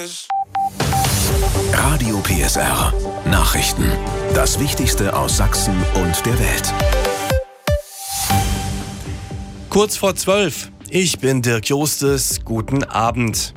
Tschüss. Radio PSR. Nachrichten. Das Wichtigste aus Sachsen und der Welt. Kurz vor 12. Ich bin Dirk Jostes. Guten Abend.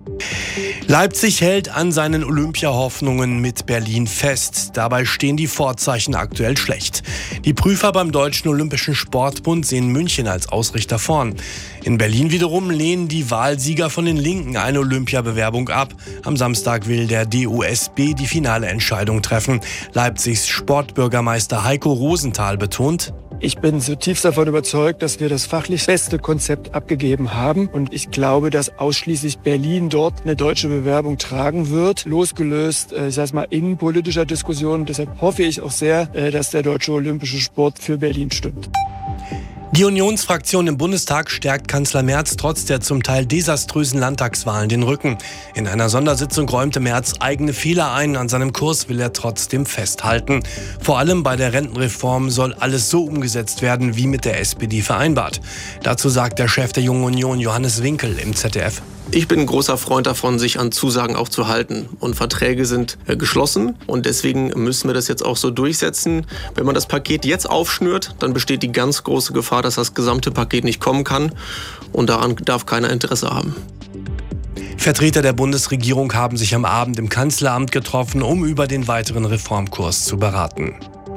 Leipzig hält an seinen Olympiahoffnungen mit Berlin fest. Dabei stehen die Vorzeichen aktuell schlecht. Die Prüfer beim Deutschen Olympischen Sportbund sehen München als Ausrichter vorn. In Berlin wiederum lehnen die Wahlsieger von den Linken eine Olympiabewerbung ab. Am Samstag will der DOSB die finale Entscheidung treffen. Leipzigs Sportbürgermeister Heiko Rosenthal betont: Ich bin zutiefst davon überzeugt, dass wir das fachlich beste Konzept abgegeben haben. Und ich glaube, dass ausschließlich Berlin dort eine deutsche Bewerbung tragen wird, losgelöst, innenpolitischer Diskussion. Deshalb hoffe ich auch sehr, dass der Deutsche Olympische Sport für Berlin stimmt. Die Unionsfraktion im Bundestag stärkt Kanzler Merz trotz der zum Teil desaströsen Landtagswahlen den Rücken. In einer Sondersitzung räumte Merz eigene Fehler ein. An seinem Kurs will er trotzdem festhalten. Vor allem bei der Rentenreform soll alles so umgesetzt werden, wie mit der SPD vereinbart. Dazu sagt der Chef der Jungen Union, Johannes Winkel, im ZDF: Ich bin ein großer Freund davon, sich an Zusagen auch zu halten. Und Verträge sind geschlossen und deswegen müssen wir das jetzt auch so durchsetzen. Wenn man das Paket jetzt aufschnürt, dann besteht die ganz große Gefahr, dass das gesamte Paket nicht kommen kann. Und daran darf keiner Interesse haben. Vertreter der Bundesregierung haben sich am Abend im Kanzleramt getroffen, um über den weiteren Reformkurs zu beraten.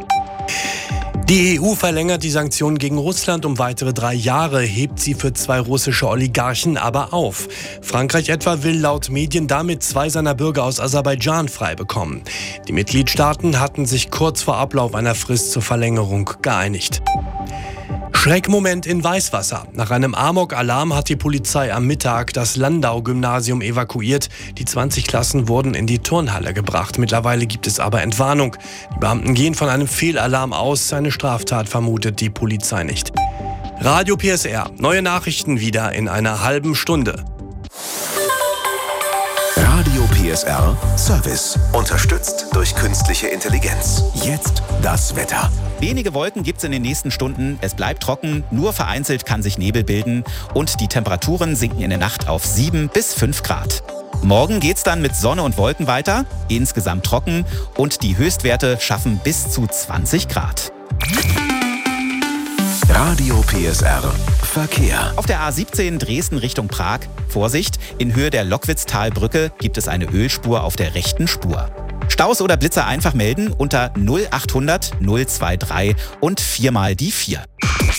Die EU verlängert die Sanktionen gegen Russland um weitere 3 Jahre, hebt sie für 2 russische Oligarchen aber auf. Frankreich etwa will laut Medien damit 2 seiner Bürger aus Aserbaidschan frei bekommen. Die Mitgliedstaaten hatten sich kurz vor Ablauf einer Frist zur Verlängerung geeinigt. Schreckmoment in Weißwasser. Nach einem Amok-Alarm hat die Polizei am Mittag das Landau-Gymnasium evakuiert. Die 20 Klassen wurden in die Turnhalle gebracht. Mittlerweile gibt es aber Entwarnung. Die Beamten gehen von einem Fehlalarm aus. Eine Straftat vermutet die Polizei nicht. Radio PSR. Neue Nachrichten wieder in einer halben Stunde. Radio PSR Service. Unterstützt durch künstliche Intelligenz. Jetzt das Wetter. Wenige Wolken gibt's in den nächsten Stunden. Es bleibt trocken, nur vereinzelt kann sich Nebel bilden. Und die Temperaturen sinken in der Nacht auf 7 bis 5 Grad. Morgen geht's dann mit Sonne und Wolken weiter. Insgesamt trocken und die Höchstwerte schaffen bis zu 20 Grad. Radio PSR Verkehr. Auf der A17 Dresden Richtung Prag. Vorsicht, in Höhe der Lockwitztalbrücke gibt es eine Ölspur auf der rechten Spur. Staus oder Blitzer einfach melden unter 0800 023 und 4 mal die 4.